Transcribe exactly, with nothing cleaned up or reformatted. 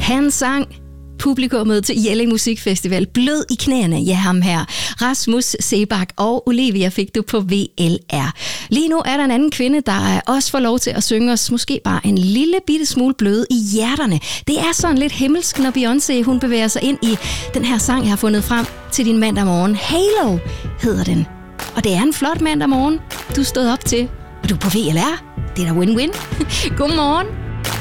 Han sang publikummet til Jelling Musikfestival blød i knæene. Ja, ham her. Rasmus Seebach og Olivia fik du på V L R. Lige nu er der en anden kvinde, der også får lov til at synge os måske bare en lille bitte smule bløde i hjerterne. Det er sådan lidt himmelsk, når Beyoncé hun bevæger sig ind i den her sang, jeg har fundet frem til din mandag morgen. Halo hedder den. Og det er en flot mandag morgen, du stod op til. Og du er på V L R. Det er da win-win. Godmorgen.